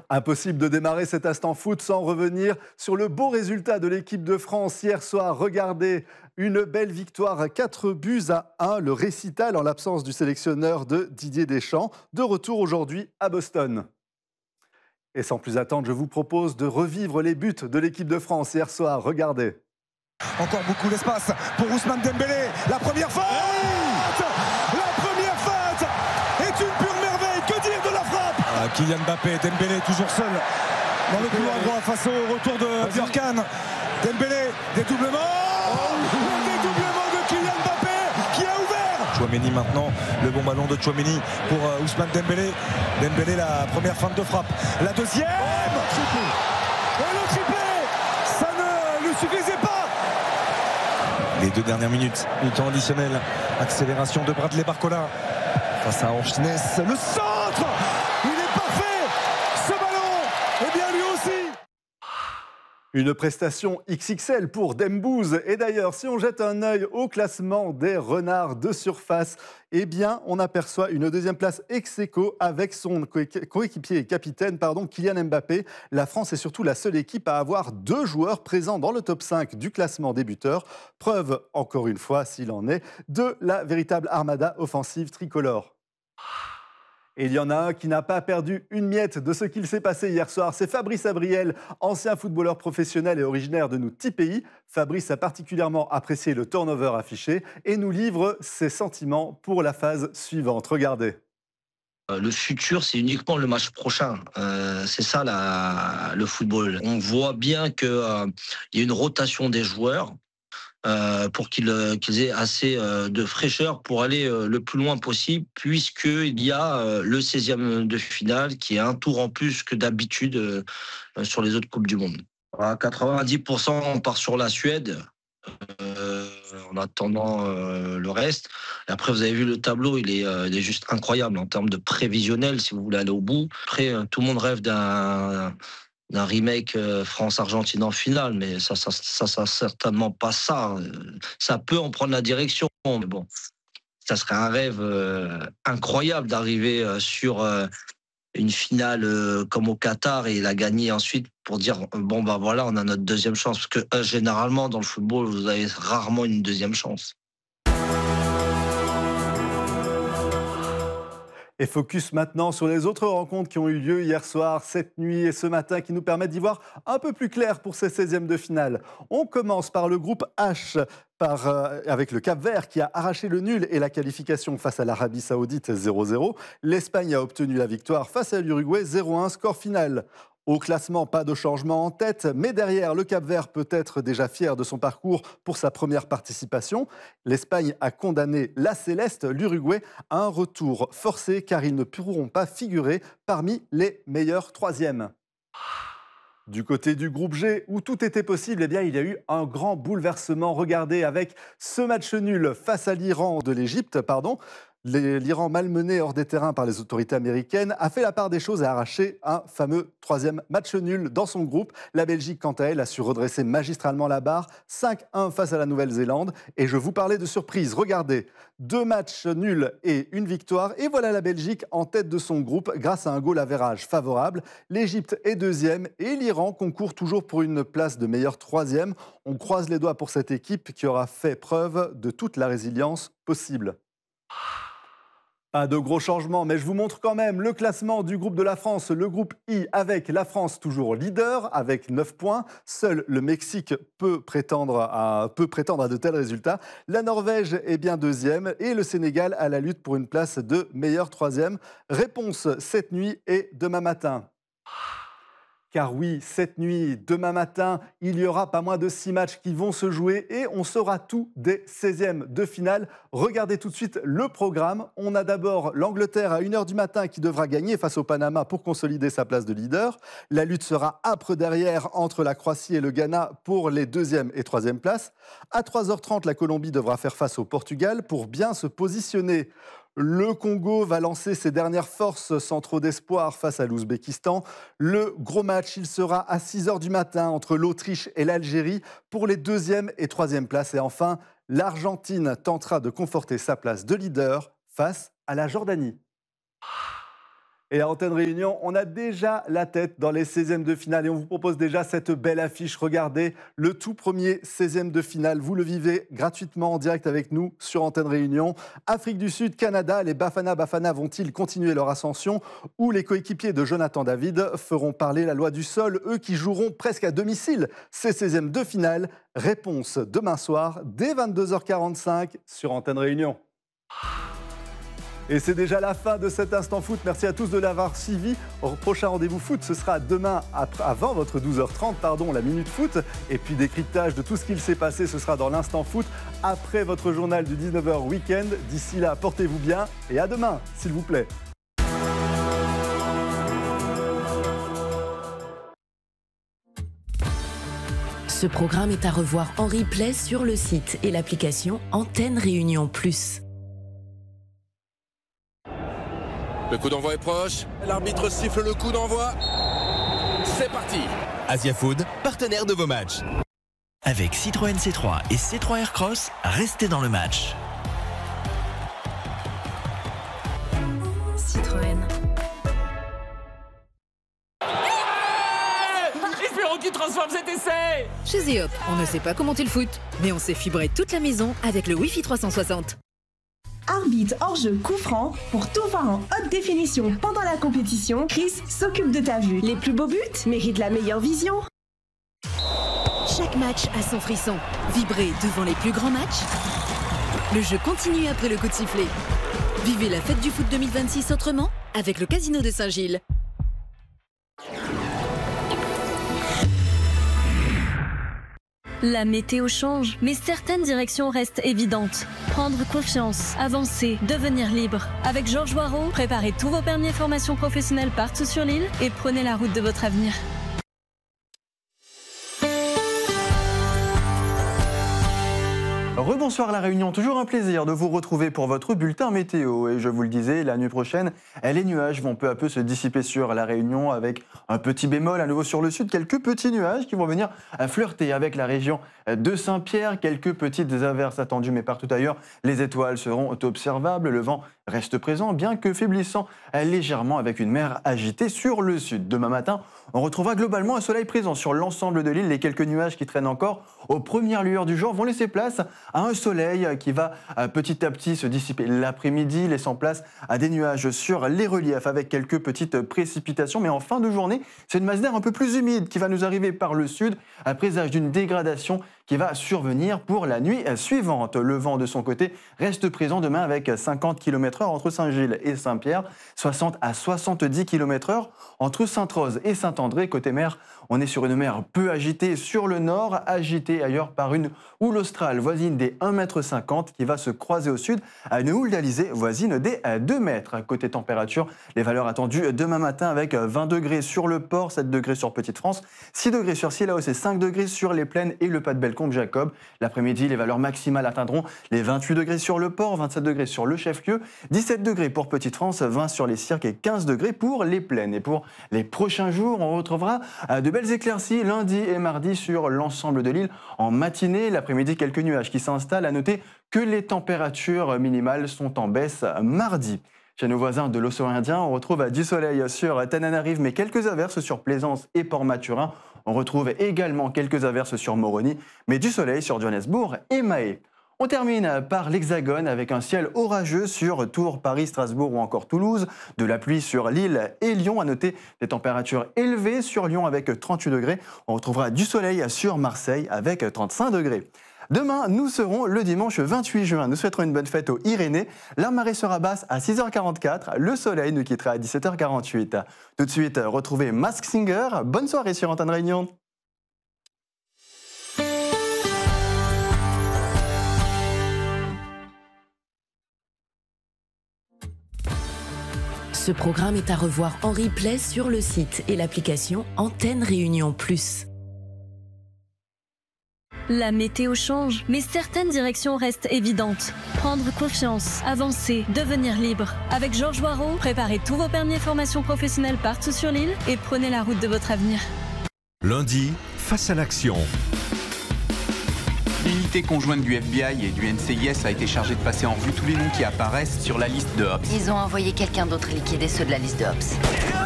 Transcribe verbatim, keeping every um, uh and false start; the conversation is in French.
Impossible de démarrer cet instant foot sans revenir sur le beau résultat de l'équipe de France hier soir. Regardez, une belle victoire, quatre buts à un, le récital en l'absence du sélectionneur de Didier Deschamps, de retour aujourd'hui à Boston. Et sans plus attendre, je vous propose de revivre les buts de l'équipe de France hier soir. Regardez. Encore beaucoup d'espace pour Ousmane Dembélé. La première faute hey La première faute est une pure merveille. Que dire de la frappe ah, Kylian Mbappé, Dembélé toujours seul dans le couloir droit face au retour de Björkan. Dembélé, dédoublement oh Le dédoublement de Kylian Mbappé qui a ouvert. Tchouaméni maintenant, le bon ballon de Tchouaméni pour uh, Ousmane Dembélé. Dembélé, la première feinte de frappe. La deuxième oh, Et le triplé ça ne lui suffisait pas. Les deux dernières minutes du temps additionnel. Accélération de Bradley Barcola face à Orchnes. Le centre il est parfait ce ballon. Et bien lui aussi. Une prestation X X L pour Dembouz. Et d'ailleurs, si on jette un œil au classement des renards de surface, eh bien, on aperçoit une deuxième place ex aequo avec son coéquipier et capitaine, pardon, Kylian Mbappé. La France est surtout la seule équipe à avoir deux joueurs présents dans le top cinq du classement des buteurs. Preuve, encore une fois, s'il en est, de la véritable armada offensive tricolore. Et il y en a un qui n'a pas perdu une miette de ce qu'il s'est passé hier soir. C'est Fabrice Abriel, ancien footballeur professionnel et originaire de nos petits pays. Fabrice a particulièrement apprécié le turnover affiché et nous livre ses sentiments pour la phase suivante. Regardez. Le futur, c'est uniquement le match prochain. Euh, c'est ça la, le football. On voit bien qu'il euh, y a une rotation des joueurs. Euh, pour qu'ils, euh, qu'ils aient assez euh, de fraîcheur pour aller euh, le plus loin possible, puisqu'il y a euh, le seizième de finale qui est un tour en plus que d'habitude euh, sur les autres Coupes du Monde. À quatre-vingt-dix pour cent, on part sur la Suède, euh, en attendant euh, le reste. Et après, vous avez vu le tableau, il est, euh, il est juste incroyable en termes de prévisionnel, si vous voulez aller au bout. Après, euh, tout le monde rêve d'un... d'un remake France-Argentine en finale, mais ça, ça, ça, ça, certainement pas ça. Ça peut en prendre la direction, mais bon, ça serait un rêve euh, incroyable d'arriver euh, sur euh, une finale euh, comme au Qatar et la gagner ensuite pour dire bon bah voilà, on a notre deuxième chance, parce que euh, généralement dans le football, vous avez rarement une deuxième chance. Et focus maintenant sur les autres rencontres qui ont eu lieu hier soir, cette nuit et ce matin, qui nous permettent d'y voir un peu plus clair pour ces seizièmes de finale. On commence par le groupe H, par, euh, avec le Cap-Vert qui a arraché le nul et la qualification face à l'Arabie Saoudite zéro zéro. L'Espagne a obtenu la victoire face à l'Uruguay zéro un, score final. Au classement, pas de changement en tête, mais derrière, le Cap-Vert peut être déjà fier de son parcours pour sa première participation. L'Espagne a condamné la Céleste, l'Uruguay, à un retour forcé car ils ne pourront pas figurer parmi les meilleurs troisièmes. Du côté du groupe G, où tout était possible, eh bien, il y a eu un grand bouleversement. Regardez, avec ce match nul face à l'Iran de l'Égypte, pardon, l'Iran, malmené hors des terrains par les autorités américaines, a fait la part des choses et a arraché un fameux troisième match nul dans son groupe. La Belgique, quant à elle, a su redresser magistralement la barre, cinq un face à la Nouvelle-Zélande. Et je vous parlais de surprise. Regardez, deux matchs nuls et une victoire. Et voilà la Belgique en tête de son groupe grâce à un goal average favorable. L'Égypte est deuxième et l'Iran concourt toujours pour une place de meilleur troisième. On croise les doigts pour cette équipe qui aura fait preuve de toute la résilience possible. Pas de gros changements, mais je vous montre quand même le classement du groupe de la France, le groupe I, avec la France toujours leader, avec neuf points. Seul le Mexique peut prétendre à, peut prétendre à de tels résultats. La Norvège est bien deuxième et le Sénégal à la lutte pour une place de meilleur troisième. Réponse cette nuit et demain matin. Car oui, cette nuit, demain matin, il y aura pas moins de six matchs qui vont se jouer et on saura tout des seizièmes de finale. Regardez tout de suite le programme. On a d'abord l'Angleterre à une heure du matin qui devra gagner face au Panama pour consolider sa place de leader. La lutte sera âpre derrière entre la Croatie et le Ghana pour les deuxième et troisième places. À trois heures trente, la Colombie devra faire face au Portugal pour bien se positionner. Le Congo va lancer ses dernières forces sans trop d'espoir face à l'Ouzbékistan. Le gros match, il sera à six heures du matin entre l'Autriche et l'Algérie pour les deuxième et troisième places. Et enfin, l'Argentine tentera de conforter sa place de leader face à la Jordanie. Et à Antenne Réunion, on a déjà la tête dans les seizièmes de finale et on vous propose déjà cette belle affiche. Regardez, le tout premier seizième de finale. Vous le vivez gratuitement en direct avec nous sur Antenne Réunion. Afrique du Sud, Canada, les Bafana Bafana vont-ils continuer leur ascension ou les coéquipiers de Jonathan David feront parler la loi du sol, eux qui joueront presque à domicile ces seizièmes de finale? Réponse demain soir dès vingt-deux heures quarante-cinq sur Antenne Réunion. Et c'est déjà la fin de cet Instant Foot. Merci à tous de l'avoir suivi. Au prochain rendez-vous foot, ce sera demain avant votre douze heures trente, pardon, la Minute Foot. Et puis décryptage de tout ce qu'il s'est passé, ce sera dans l'Instant Foot après votre journal du dix-neuf heures week-end. D'ici là, portez-vous bien et à demain, s'il vous plaît. Ce programme est à revoir en replay sur le site et l'application Antenne Réunion Plus. Le coup d'envoi est proche, l'arbitre siffle le coup d'envoi. C'est parti. Asia Food, partenaire de vos matchs. Avec Citroën C trois et C trois Aircross, restez dans le match. Citroën. Espérons qu'il transforme cet essai. Chez Zeop, on ne sait pas commenter le foot, mais on sait fibrer toute la maison avec le Wi-Fi trois cent soixante. Arbitre hors-jeu coup franc, pour tout voir en haute définition pendant la compétition, Chris s'occupe de ta vue. Les plus beaux buts méritent la meilleure vision. Chaque match a son frisson. Vibrez devant les plus grands matchs. Le jeu continue après le coup de sifflet. Vivez la fête du foot deux mille vingt-six autrement avec le Casino de Saint-Gilles. La météo change, mais certaines directions restent évidentes. Prendre confiance, avancer, devenir libre. Avec Georges Waro, préparez tous vos permis et formations professionnelles partout sur l'île et prenez la route de votre avenir. Rebonsoir La Réunion, toujours un plaisir de vous retrouver pour votre bulletin météo. Et je vous le disais, la nuit prochaine, les nuages vont peu à peu se dissiper sur La Réunion avec un petit bémol à nouveau sur le sud, quelques petits nuages qui vont venir flirter avec la région de Saint-Pierre, quelques petites averses attendues, mais partout ailleurs, les étoiles seront observables, le vent reste présent, bien que faiblissant légèrement avec une mer agitée sur le sud. Demain matin, on retrouvera globalement un soleil présent sur l'ensemble de l'île. Les quelques nuages qui traînent encore aux premières lueurs du jour vont laisser place à un soleil qui va petit à petit se dissiper l'après-midi, laissant place à des nuages sur les reliefs avec quelques petites précipitations. Mais en fin de journée, c'est une masse d'air un peu plus humide qui va nous arriver par le sud, à présage d'une dégradation qui va survenir pour la nuit suivante. Le vent, de son côté, reste présent demain avec cinquante kilomètres heure entre Saint-Gilles et Saint-Pierre, soixante à soixante-dix kilomètres heure entre Sainte-Rose et Saint-André. Côté mer, on est sur une mer peu agitée sur le nord, agitée ailleurs par une houle australe voisine des un mètre cinquante qui va se croiser au sud à une houle d'Alizé voisine des deux mètres. Côté température, les valeurs attendues demain matin avec vingt degrés sur le port, sept degrés sur Petite-France, six degrés sur Cielaos et cinq degrés sur les plaines et le Pas-de-Bellecombe-Jacob. L'après-midi, les valeurs maximales atteindront les vingt-huit degrés sur le port, vingt-sept degrés sur le chef-lieu, dix-sept degrés pour Petite-France, vingt sur les cirques et quinze degrés pour les plaines. Et pour les prochains jours, on retrouvera de belles éclaircies lundi et mardi sur l'ensemble de l'île en matinée. L'après-midi, quelques nuages qui s'installent. À noter que les températures minimales sont en baisse mardi. Chez nos voisins de l'océan Indien, on retrouve du soleil sur Tananarive, mais quelques averses sur Plaisance et Port-Maturin. On retrouve également quelques averses sur Moroni, mais du soleil sur Johannesburg et Mahé. On termine par l'Hexagone avec un ciel orageux sur Tours, Paris, Strasbourg ou encore Toulouse. De la pluie sur Lille et Lyon. À noter des températures élevées sur Lyon avec trente-huit degrés. On retrouvera du soleil sur Marseille avec trente-cinq degrés. Demain, nous serons le dimanche vingt-huit juin. Nous souhaiterons une bonne fête aux Irénées. La marée sera basse à six heures quarante-quatre. Le soleil nous quittera à dix-sept heures quarante-huit. Tout de suite, retrouvez Mask Singer. Bonne soirée sur Antenne Réunion. Ce programme est à revoir en replay sur le site et l'application Antenne Réunion Plus. La météo change, mais certaines directions restent évidentes. Prendre confiance, avancer, devenir libre. Avec Georges Waro, préparez tous vos permis et formations professionnelles partout sur l'île et prenez la route de votre avenir. Lundi, face à l'action. Une unité conjointe du F B I et du N C I S a été chargée de passer en revue tous les noms qui apparaissent sur la liste de Hobbs. Ils ont envoyé quelqu'un d'autre liquider ceux de la liste de Hobbs.